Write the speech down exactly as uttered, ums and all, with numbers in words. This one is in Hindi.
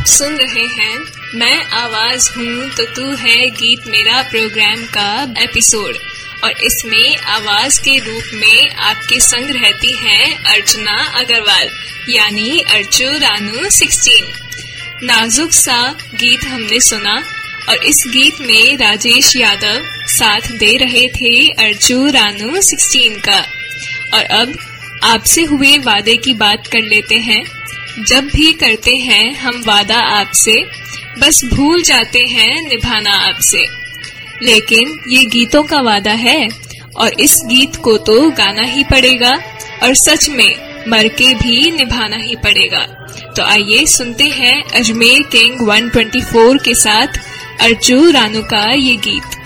आप सुन रहे हैं मैं आवाज हूँ तो तू है गीत मेरा प्रोग्राम का एपिसोड, और इसमें आवाज के रूप में आपके संग रहती हैं अर्चना अग्रवाल यानी अर्चू रानू सोलह। नाजुक सा गीत हमने सुना और इस गीत में राजेश यादव साथ दे रहे थे अर्चू रानू सोलह का। और अब आपसे हुए वादे की बात कर लेते हैं। जब भी करते हैं हम वादा आपसे, बस भूल जाते हैं निभाना आपसे। लेकिन ये गीतों का वादा है और इस गीत को तो गाना ही पड़ेगा और सच में मर के भी निभाना ही पड़ेगा। तो आइए सुनते हैं अजमेर किंग एक सौ चौबीस के साथ अर्चू रानू का ये गीत।